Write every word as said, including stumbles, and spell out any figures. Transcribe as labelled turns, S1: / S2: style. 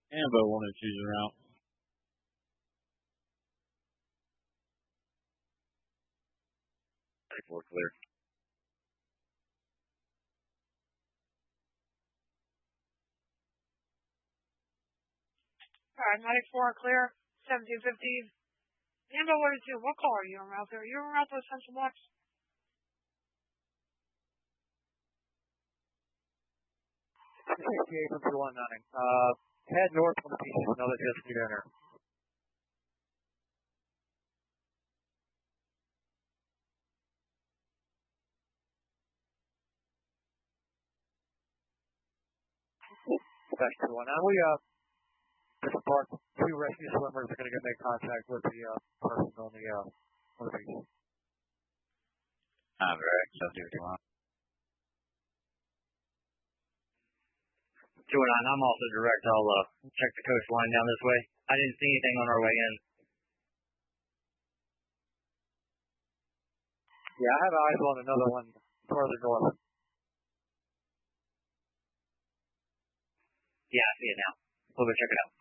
S1: Ambo wanted to choose a route.
S2: ninety-four clear.
S3: All right, ninety-four clear, seventeen fifteen. Ambo wanted to, what call are you on route there? Are you on route to Central Box?
S4: sixty-eight from two one nine. Uh, head north on the P C, another just need to enter. Back to one. Now we, uh, disembarked. Two rescue swimmers are going to make contact with the, uh, person on the, uh, on the beach.
S2: I'm very excited to do what you want.
S5: two nine, I'm also direct. I'll uh, check the coastline down this way. I didn't see anything on our way in.
S4: Yeah, I have eyes on another one further north.
S5: Yeah, I see it now. We'll go check it out.